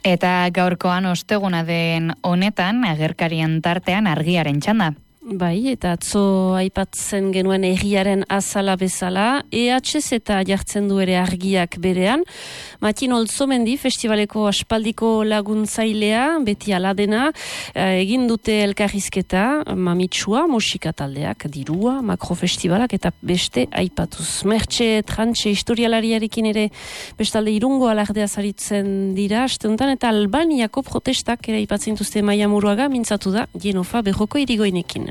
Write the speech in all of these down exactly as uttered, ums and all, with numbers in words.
Eta gaurkoan osteguna den honetan, agerkarien tartean argiaren txanda. Bai, eta atzo aipatzen genuen erriaren azala bezala, E H Z eta jartzen du ere argiak berean. Matin Olzomendi, festivaleko aspaldiko laguntzailea, beti aladena, egin dute elkarrizketa, mamitsua, musika taldeak, dirua, makrofestivalak eta beste aipatuz. Mertxe Trantxe historialariarekin ere bestalde Irungo alardea zaritzen dira, asteuntan eta Albaniako protestak ere aipatzen duzte Maia Muruaga, mintzatu da Genofa Berroko Irigoinekin.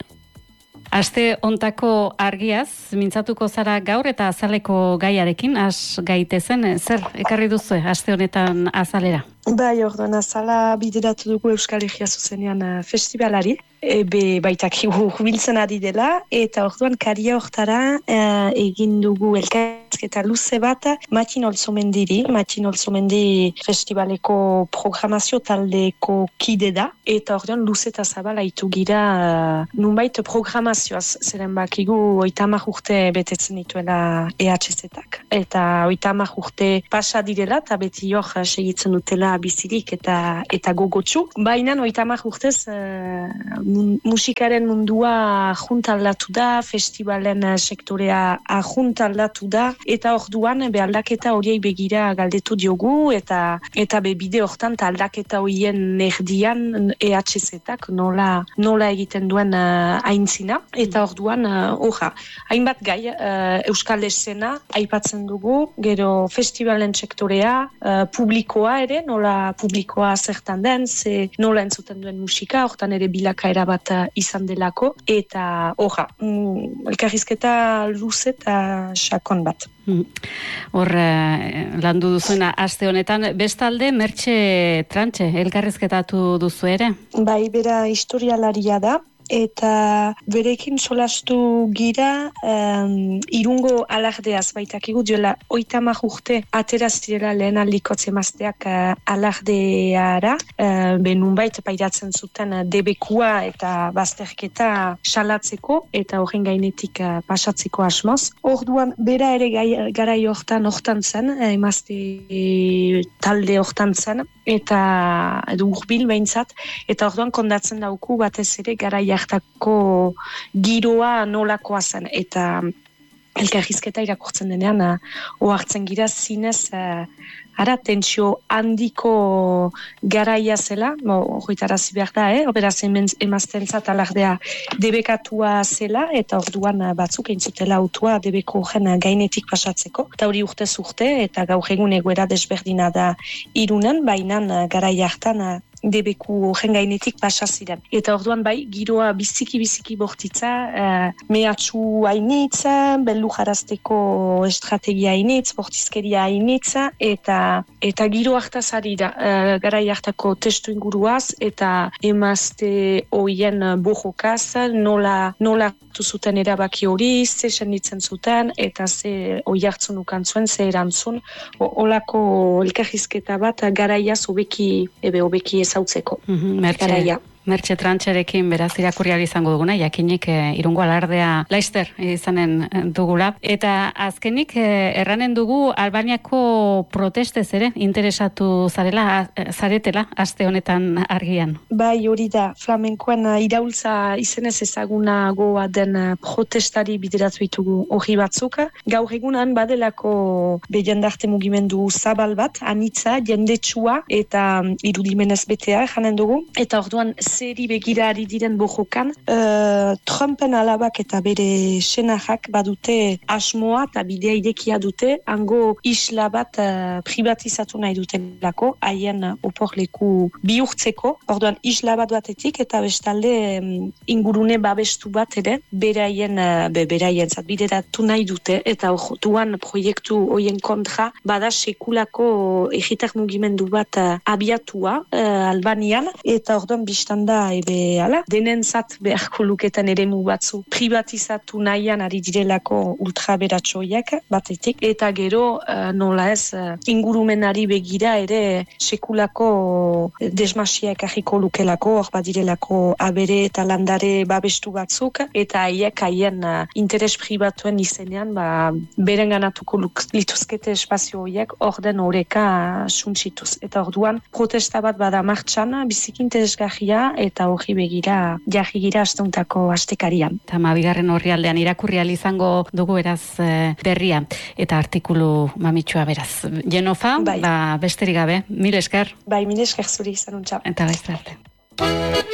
Aste hontako argiaz, mintzatuko zara gaur eta azaleko gaiarekin, has gaitezen, zer ekarri duzu aste honetan azalera? Bai, orduan azala bideratu dugu Euskal Herria zuzenean festivalari, ebe baitak jubiltzen ari dela, eta orduan karia hortara e, egin dugu elkarrizketa luze bat Matin Olzomendiri. Matin Olzomendi festivaleko programazio taldeko kide da, eta orduan luze eta zabala itu gira uh, nunbait programazioaz, zeren bakigu oitamak urte betetzen dituela E H Z-ak, eta oitamak urte pasa direla, eta beti hor segitzen dutela bizirik eta eta gogotsu. Baina oitamak urtez uh, musikaren mundua juntaldatu da, festivalen sektorea juntaldatu da, eta orduan be aldaketa horiei begira galdetu diogu, eta eta be bide hortan aldaketa horien erdian E H Z-ak nola, nola egiten duen uh, aintzina, eta orduan horra, uh, hainbat gai uh, Euskal Esena aipatzen dugu, gero festivalen sektorea, uh, publikoa ere, nola publikoa zertan den, ze nola entzuten duen musika, hortan ere bilakaera bat izan delako, eta horra, mm, elkarrizketa luze eta sakon bat. Hor, eh, landu duzuena aste honetan, bestalde Mertxe Trantxe elkarrizketatu duzu ere? Bai, bera historialaria da, eta berekin solastu gira um, Irungo alardeaz baitakigu duela oitamak urte ateraz direla lehen aldikotze emazteak uh, alardeara, uh, benunbait pairatzen zuten uh, debekua eta bazterketa salatzeko eta horren gainetik uh, pasatzeko asmoz. Orduan bera ere gai, garai hortan hortan zen, uh, emazte e, talde hortan zen, eta edo urbil behintzat, eta orduan kondatzen dauku batez ere garai hartako giroa nolakoa zen, eta elkarrizketa irakurtzen denean ohartzen gira zinez uh, ara tentsio handiko garaia zela, horretarazi behar da, eh? Beraz emaztentzat alardea debekatua zela, eta orduan batzuk eintzutela autua debeko horren gainetik pasatzeko, eta hori urtez urte, eta gaur egun egoera desberdina da Irunen, baina garaia hartan debeku horren gainetik pasa ziren. Eta orduan bai, giroa biziki-biziki bortitza, uh, mehatxu hainitza, bellu jarazteko estrategia hainitz, bortizkeria hainitza, eta eta giro hartaz ari da, uh, garai hartako testu inguruaz, eta emazte hoien bojokaz, nola, nola hartu zuten erabaki hori, ze senditzen zuten, eta ze oi hartzun ukantzuen, ze erantzun, olako elkarrizketa bat garaiaz hobeki, ebe hobeki ezautzeko. Mm-hmm, Mertxe, Mertxe Trantxerekin beraz irakurriari izango duguna, jakinik e, Irungo alardea laister izanen dugula. Eta azkenik e, erranen dugu Albaniako protestez ere interesatu zarela, zaretela aste honetan argian. Bai, hori da, flamenkoan iraultza izenez ezagunagoa den protestari bideratu ditugu hori batzuk. Gaur egunan badelako jendarte mugimendu zabal bat, anitza, jendetsua eta irudimenez betea janen dugu, eta orduan zeri begira ari diren bojokan, uh, Trumpen alabak eta bere senajak badute asmoa eta bidea irekia dute, hango isla bat uh, privatizatu nahi dutelako, haien uh, oporleku bihurtzeko, orduan isla bat batetik eta bestalde um, ingurune babestu bat ere, beraien, uh, be, beraien zat bideratu nahi dute, eta orduan proiektu hoien kontra, bada sekulako egitar mugimendu bat uh, abiatua uh, Albanian, eta orduan biztan izan da ebe ala, denentzat beharko luketan eremu batzu privatizatu nahian ari direlako ultraberatxoiak batetik, eta gero uh, nola ez uh, ingurumenari begira ere sekulako desmasia ekarriko lukelako, hor badirelako abere eta landare babestu batzuk, eta haiek haien uh, interes pribatuen izenean ba, beren ganatuko lituzkete espazio horiek orden horeka suntsituz. Eta orduan protesta bat bada martxan, biziki interesgarria eta hori begira jarri gira asteuntako astekarian. Eta mabigarren horri aldean irakurri izango dugu eraz e, berria eta artikulu mamitsua beraz. Jenofa, bai. Ba, besterik gabe, mil esker. Bai, mil esker zuri izan untza. Eta gaizte arte.